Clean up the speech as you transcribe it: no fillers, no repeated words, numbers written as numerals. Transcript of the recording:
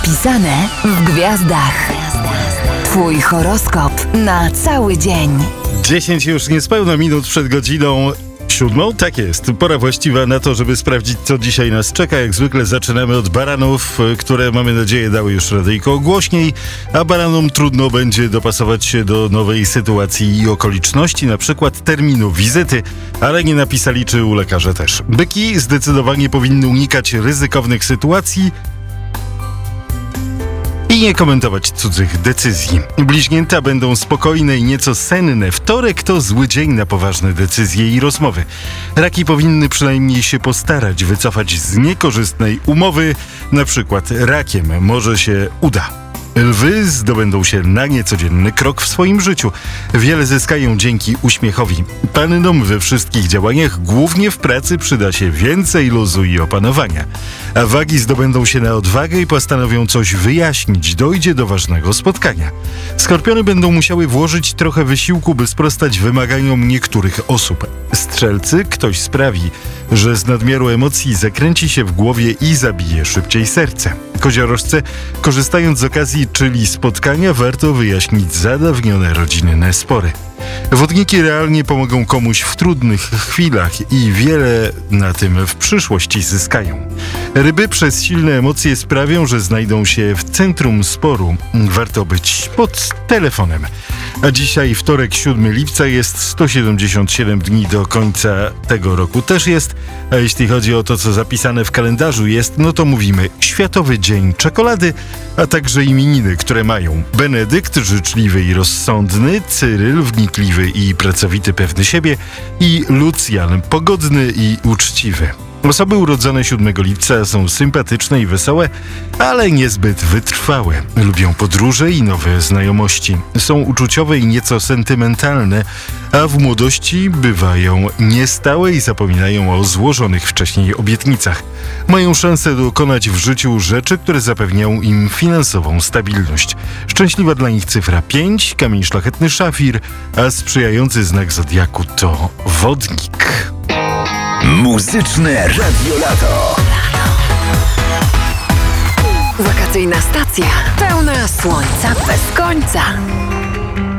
Pisane w gwiazdach. Twój horoskop na cały dzień. 10 już niespełna minut przed godziną 7. Tak jest, pora właściwa na to, żeby sprawdzić, co dzisiaj nas czeka. Jak zwykle zaczynamy od baranów, które mamy nadzieję dały już radyjko głośniej, a baranom trudno będzie dopasować się do nowej sytuacji i okoliczności, na przykład terminu wizyty, ale nie napisali, czy u lekarza też. Byki zdecydowanie powinny unikać ryzykownych sytuacji i nie komentować cudzych decyzji. Bliźnięta będą spokojne i nieco senne. Wtorek to zły dzień na poważne decyzje i rozmowy. Raki powinny przynajmniej się postarać wycofać z niekorzystnej umowy. Na przykład rakiem może się uda. Lwy zdobędą się na niecodzienny krok w swoim życiu. Wiele zyskają dzięki uśmiechowi. Pannom we wszystkich działaniach, głównie w pracy, przyda się więcej luzu i opanowania. A wagi zdobędą się na odwagę i postanowią coś wyjaśnić. Dojdzie do ważnego spotkania. Skorpiony będą musiały włożyć trochę wysiłku, by sprostać wymaganiom niektórych osób. Strzelcy, ktoś sprawi, że z nadmiaru emocji zakręci się w głowie i zabije szybciej serce. Koziorożce, korzystając z okazji, czyli spotkania, warto wyjaśnić zadawnione rodzinne spory. Wodniki realnie pomogą komuś w trudnych chwilach i wiele na tym w przyszłości zyskają. Ryby przez silne emocje sprawią, że znajdą się w centrum sporu. Warto być pod telefonem. A dzisiaj wtorek, 7 lipca, jest 177 dni do końca tego roku też jest. A jeśli chodzi o to, co zapisane w kalendarzu jest, no to mówimy Światowy Dzień Czekolady, a także imieniny, które mają Benedykt, życzliwy i rozsądny, Cyryl, wnikliwy i pracowity, pewny siebie, i Lucjan, pogodny i uczciwy. Osoby urodzone 7 lipca są sympatyczne i wesołe, ale niezbyt wytrwałe. Lubią podróże i nowe znajomości. Są uczuciowe i nieco sentymentalne, a w młodości bywają niestałe i zapominają o złożonych wcześniej obietnicach. Mają szansę dokonać w życiu rzeczy, które zapewniają im finansową stabilność. Szczęśliwa dla nich cyfra 5, kamień szlachetny szafir, a sprzyjający znak zodiaku to wodnik. Muzyczne Radio Lato. Wakacyjna stacja pełna słońca bez końca.